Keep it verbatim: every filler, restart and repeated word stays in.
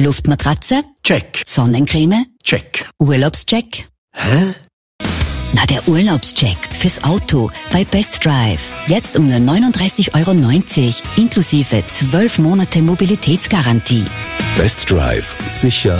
Luftmatratze? Check. Sonnencreme? Check. Urlaubscheck? Hä? Na, der Urlaubscheck fürs Auto bei Best Drive. Jetzt um nur neununddreißig Euro neunzig, inklusive zwölf Monate Mobilitätsgarantie. Best Drive. Sicher,